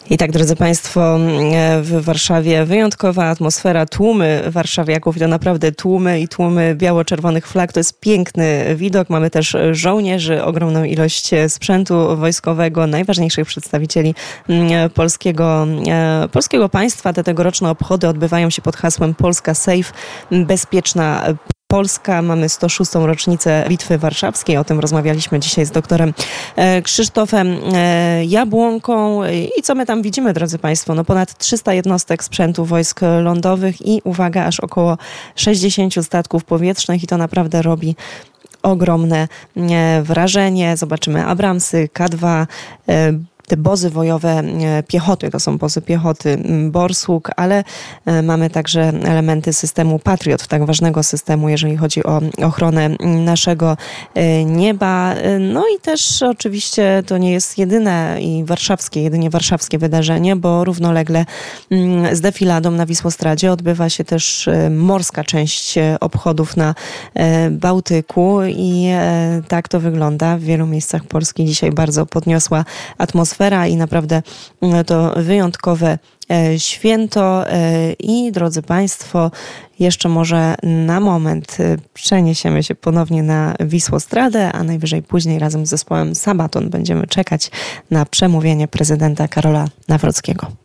I tak, drodzy Państwo, w Warszawie wyjątkowa atmosfera, tłumy warszawiaków, to naprawdę tłumy i tłumy biało-czerwonych flag. To jest piękny widok. Mamy też żołnierzy, ogromną ilość sprzętu wojskowego, najważniejszych przedstawicieli polskiego państwa. Te tegoroczne obchody odbywają się pod hasłem Polska Safe, bezpieczna Polska. Mamy 106. rocznicę Bitwy Warszawskiej. O tym rozmawialiśmy dzisiaj z doktorem Krzysztofem Jabłonką. I co my tam widzimy, drodzy Państwo? No ponad 300 jednostek sprzętu wojsk lądowych i uwaga, aż około 60 statków powietrznych i to naprawdę robi ogromne wrażenie. Zobaczymy Abramsy, K2, te bozy wojowe piechoty, to są bozy piechoty Borsuk, ale mamy także elementy systemu Patriot, tak ważnego systemu, jeżeli chodzi o ochronę naszego nieba. No i też oczywiście to nie jest jedynie warszawskie wydarzenie, bo równolegle z defiladą na Wisłostradzie odbywa się też morska część obchodów na Bałtyku i tak to wygląda. W wielu miejscach Polski dzisiaj bardzo podniosła atmosfera i naprawdę to wyjątkowe święto. I drodzy Państwo, jeszcze może na moment przeniesiemy się ponownie na Wisłostradę, a najwyżej później razem z zespołem Sabaton będziemy czekać na przemówienie prezydenta Karola Nawrockiego.